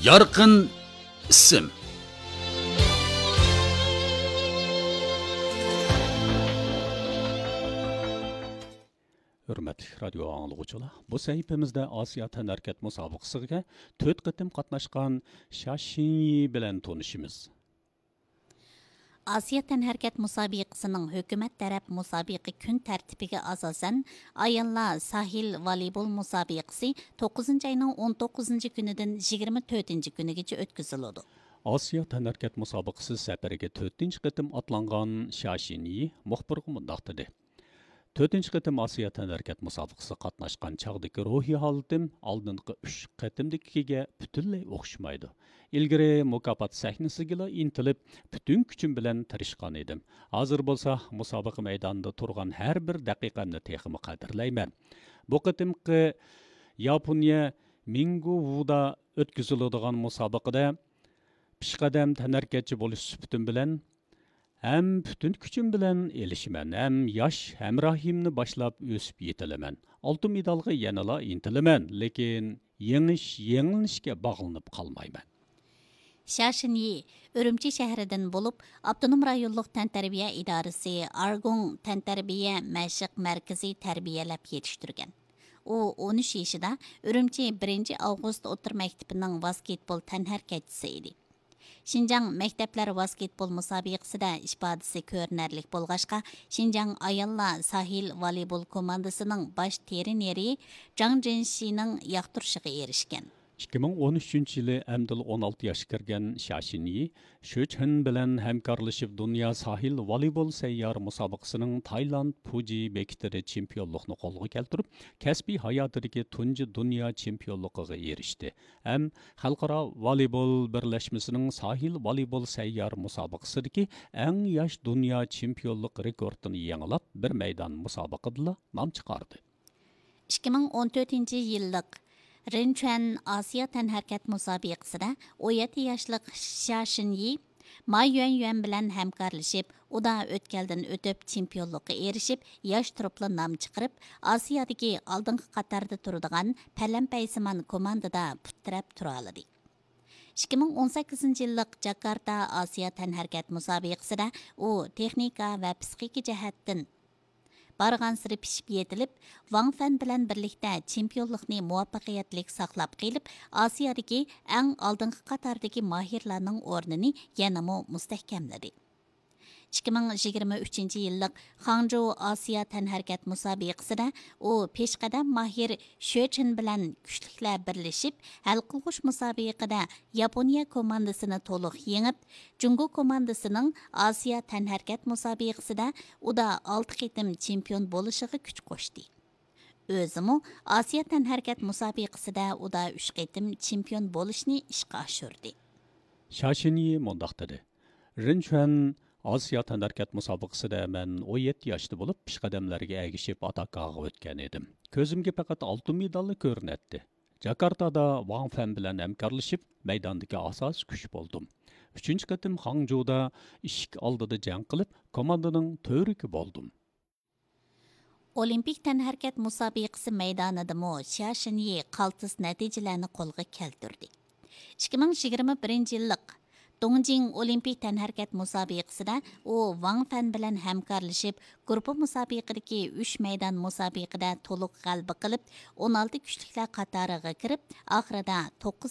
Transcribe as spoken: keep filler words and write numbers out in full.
Yorqin ism. Hürmetli radyo anlıqçılar, bu sahifemizde Asiya Tənərkət müsabiqəsiga to'rt qitim qatnaşqan Shashinyi bilan tanışımız. Asiya Tənərkət müsabiqəsinin hökumət tərəf müsabiqə gün tərtibigə asasən ayollar sahil voleybol müsabiqəsi to'qqizinchi ayının o'n to'qqizinchi kunidan yigirma to'rtinchi kunigacha o'tkaziladi. Asiya Tənərkət müsabiqəsi səfəriga to'rtinchi qitim atlanğan Shashinyi muxbirga mundaq dedi. to'rtinchi qitim Asiya Tənərkət müsabiqəsiga qatnaşqan çağdakı ruhiy holatim oldingi uch qitimdagiga butunlay o'xshamaydi. İlgari mukofot sahnasiga intilib, butun kuchim bilan tirishgan edim. Hozir bo'lsa, musobaqa maydonida turgan har bir daqiqamni texmi qadrlayman. Bu qitimqi Yaponiya Minguvuda o'tkaziladigan musobaqada pishqadam tənərkətchi bo'lish supatim bilan hem bütün kuchim bilan elishman, hem yosh hamrohimni boshlab o'sib yetilaman. Oltin medalga yanala intilaman, lekin yengish yengilishga bog'lanib qolmayman. Shashinyi Urumchi shahridan bo'lib, Abdunum rayonluq tantarbiya idorasi Argung tantarbiya mashq markazi tarbiyalab yetishtirgan. U o'n uch yoshida Urumchi birinchi avgust o'tir maktabining basketbol tanharkatchisi edi. Şinjan Məktəblər basketbol müsabiqəsində ifadəsi görünərlik bolğaşqa, Şinjan ayollar sahil voleybol komandasının baş treneri Zhang Zhenxining yoqtirishiga erishgan. ikki ming o'n uchinchi yili amdil o'n olti yoshga kirgan Shashinyi Shochen bilan hamkorlashib Dunyo sahil voleybol sayyor musobaqasining Tailand Fuji bekitida chempionlikni qo'lga keltirib, kasbiy hayotidagi tunji dunyo chempionligiga erishdi. Ham xalqaro voleybol birlashmasining sahil voleybol sayyor musobaqasidagi eng yosh dunyo chempionlik rekordini yangilab, bir maydon musobaqada nom chiqardi. ikki ming o'n to'rtinchi yillik Rinchuan Asiya Tənərkət müsabiqəsində o'n yetti yoshlik Shashinyi Ma Yuan Yuan bilan hamkorlashib, u da o'tkaldan o'tib chempionlikka erishib, yosh turupli nom chiqarib, Osiyodagi oldingi qatorda turadigan palampaysimon komandada putrab tura oldi. ikki ming o'n sakkizinchi yillik Jakarta Asiya Tənərkət müsabiqəsində u texnika va psixika jihatdan barğan siri pishib yetilib, Wang Fan bilan birlikda chempionlikni muvaffaqiyatli saqlab qilib, Osiyodagi eng oldingi qatordagi mahirlarning o'rnini yanamo mustahkamladi. ikki ming yigirma uchinchi yillik Hangzhou Asiya Tənərkət müsabiqəsində u peshqadam mahir Shochen bilan kuchliklar birlashib, hal qilg'uch musobaqada Yaponiya komandasini to'liq yengib, Jungo komandasining Asiya Tənərkət musobaqasida u da olti qitim chempion bo'lishiga kuch qo'shdi. O'zimi Asiya Tənərkət musobaqasida u da uch qitim chempion bo'lishni ishga oshirdi. Shashinyi mundaq dedi. Rinchuan Asiya Tənərkət müsabiqəsində mən o'n yetti yoshda bo'lib, pishqadamlarga agishib atakaga o'tgan edim. Ko'zimga faqat oltin medalli ko'rinadi. Jakartada Wang Fan bilan hamkorlashib, maydondagi asos kuch bo'ldim. uchinchi qitim Hangzhouda ishik oldida jang qilib, komandaning to'riki bo'ldim. Olimpik Tənərkət müsabiqəsi maydonidami Shashinyi qaltis natijalarni qo'lga keltirdi. ikki ming yigirma birinchi yillik Dongjing Olimpik Tənərkət müsabiqəsində u Wang Fan bilan hamkorlashib, guruh musobiqadagi uch maydon musobiqada to'liq g'alaba qilib, o'n olti kuchliklar qatoriga kirib, oxirida to'qqiz